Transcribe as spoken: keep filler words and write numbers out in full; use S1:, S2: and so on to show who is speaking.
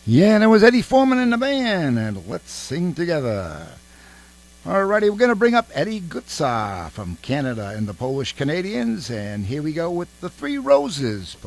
S1: Yeah, and it was Eddie Foreman in the band, and let's sing together. Alrighty, we're going to bring up Eddie Gutsa from Canada and the Polish Canadians, and here we go with the Three Roses.